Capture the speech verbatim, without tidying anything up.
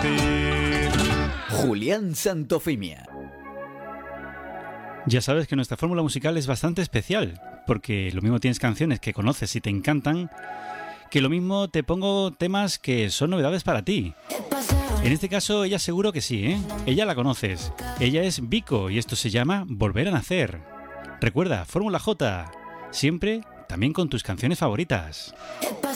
ti. Julián Santofimia. Ya sabes que nuestra fórmula musical es bastante especial, porque lo mismo tienes canciones que conoces y te encantan, que lo mismo te pongo temas que son novedades para ti. En este caso, ella seguro que sí, ¿eh? Ella la conoces. Ella es Vico y esto se llama Volver a Nacer. Recuerda, Fórmula J, siempre también con tus canciones favoritas.